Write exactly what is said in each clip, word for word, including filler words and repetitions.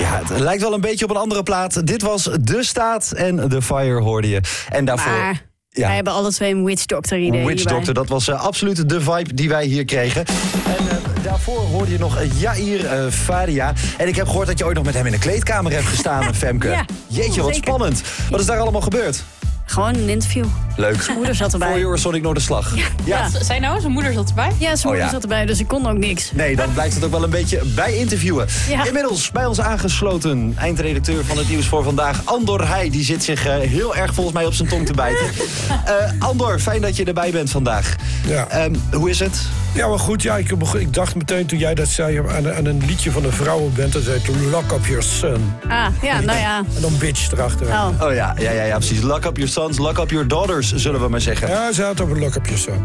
Ja, het lijkt wel een beetje op een andere plaat. Dit was De Staat en The Fire hoorde je. En daarvoor... Maar... Ja. Wij hebben alle twee een Witch Doctor idee. Witch Doctor, dat was uh, absoluut de vibe die wij hier kregen. En uh, daarvoor hoorde je nog uh, Jair uh, Faria. En ik heb gehoord dat je ooit nog met hem in de kleedkamer hebt gestaan, Femke. Ja, Jeetje, wat zeker. Spannend. Wat is daar allemaal gebeurd? Gewoon een interview. Leuk. Zijn moeder zat erbij. Voor Eurosonic Noorderslag. Ja. Ja. ja. Zijn nou, zijn moeder zat erbij? Ja, zijn Oh, moeder ja. zat erbij, dus ik kon ook niks. Nee, dan blijkt het ook wel een beetje bij interviewen. Ja. Inmiddels bij ons aangesloten, eindredacteur van het Nieuws voor Vandaag, Andor Heij. Die zit zich uh, heel erg volgens mij op zijn tong te bijten. Uh, Andor, fijn dat je erbij bent vandaag. Ja. Um, hoe is het? Ja, maar goed, ja, ik, ik dacht meteen toen jij dat zei aan, aan een liedje van een vrouwenband, dat zei het Lock Up Your Son. Ah, ja, nou ja. En dan bitch erachteraan. Oh. Oh ja, ja, ja, ja, precies. Lock up your sons, lock up your daughters, zullen we maar zeggen. Ja, ze had over Lock Up Your Son.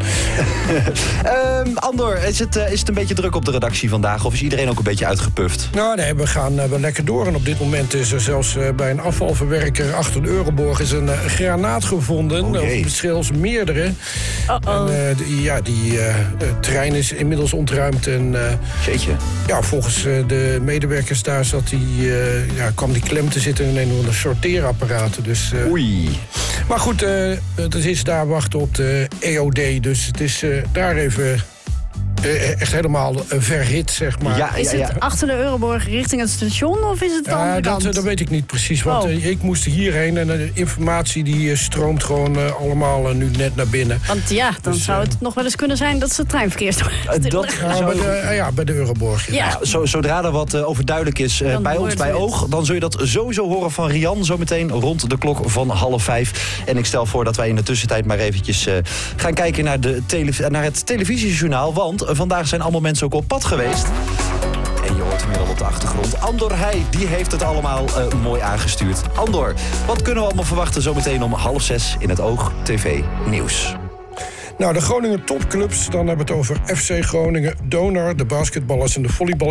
um, Andor, is het, uh, is het een beetje druk op de redactie vandaag? Of is iedereen ook een beetje uitgepufft? Nou nee, we gaan uh, wel lekker door. En op dit moment is er zelfs uh, bij een afvalverwerker achter de Euroborg is een uh, granaat gevonden. Oh, of zelfs meerdere. Uh-oh. En, uh, die, ja, die uh, trein is inmiddels ontruimd. En uh, Jeetje. ja, volgens uh, de medewerkers daar zat die, uh, ja, kwam die klem te zitten in een van de sorteerapparaten. Dus, uh, Oei. maar goed, uh, het is daar wachten op de E O D. Dus het is uh, daar even uh, echt helemaal uh, verhit, zeg maar. Ja, Is ja, ja. het achter de Euroborg richting het station of is het de Ja, andere dat, kant? uh, dat weet ik niet precies, want Oh. uh, ik moest hierheen en de informatie die uh, stroomt gewoon uh, allemaal uh, nu net naar binnen. Want ja, dan Dus, zou uh, het nog wel eens kunnen zijn dat ze het treinverkeer Uh, dat Ja, zou- bij de, uh, ja, bij de Euroborg. Ja. Ja, zo, zodra er wat uh, over duidelijk is uh, Dan bij ons, hoort bij u het. Oog, dan zul je dat sowieso horen van Rian zometeen rond de klok van half vijf. En ik stel voor dat wij in de tussentijd maar eventjes uh, gaan kijken naar, de tele- naar het televisiejournaal. Want uh, vandaag zijn allemaal mensen ook op pad geweest. En je hoort hem hier al op de achtergrond. Andor Heij, die heeft het allemaal uh, mooi aangestuurd. Andor, wat kunnen we allemaal verwachten zometeen om half zes in het Oog T V Nieuws? Nou, de Groningen topclubs, dan hebben we het over F C Groningen, Donar, de basketballers en de volleyballers.